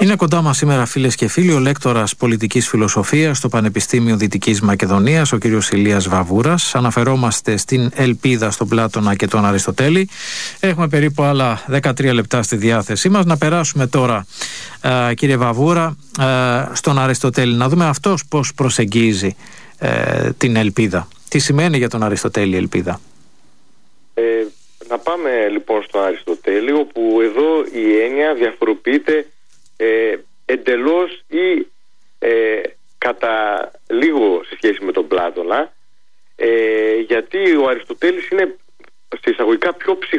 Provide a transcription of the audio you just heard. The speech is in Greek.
Είναι κοντά μας σήμερα, φίλες και φίλοι, ο λέκτορας πολιτικής φιλοσοφίας στο Πανεπιστήμιο Δυτικής Μακεδονίας, ο κύριος Ηλίας Βαβούρας. Αναφερόμαστε στην ελπίδα στον Πλάτωνα και τον Αριστοτέλη. Έχουμε περίπου άλλα 13 λεπτά στη διάθεσή μας. Να περάσουμε τώρα, κύριε Βαβούρα, στον Αριστοτέλη. Να δούμε αυτός πώς προσεγγίζει την ελπίδα. Τι σημαίνει για τον Αριστοτέλη η ελπίδα? Να πάμε λοιπόν στον Αριστοτέλη, όπου εδώ η έννοια διαφοροποιείται εντελώς ή κατά λίγο σε σχέση με τον Πλάτωνα, γιατί ο Αριστοτέλης είναι σε εισαγωγικά πιο